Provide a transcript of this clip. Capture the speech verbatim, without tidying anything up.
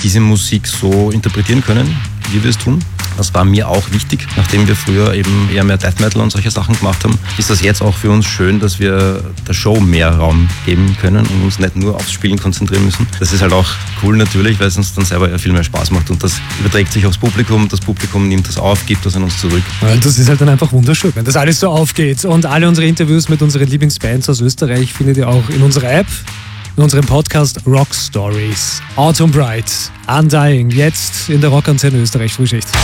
diese Musik so interpretieren können, wie wir es tun. Das war mir auch wichtig, nachdem wir früher eben eher mehr Death Metal und solche Sachen gemacht haben, ist das jetzt auch für uns schön, dass wir der Show mehr Raum geben können und uns nicht nur aufs Spielen konzentrieren müssen. Das ist halt auch cool natürlich, weil es uns dann selber viel mehr Spaß macht und das überträgt sich aufs Publikum, das Publikum nimmt das auf, gibt das an uns zurück. Ja, das ist halt dann einfach wunderschön, wenn das alles so aufgeht. Und alle unsere Interviews mit unseren Lieblingsbands aus Österreich findet ihr auch in unserer App, in unserem Podcast Rock Stories. Autumn Bright, Undying, jetzt in der Rockantenne Österreich Frühschicht.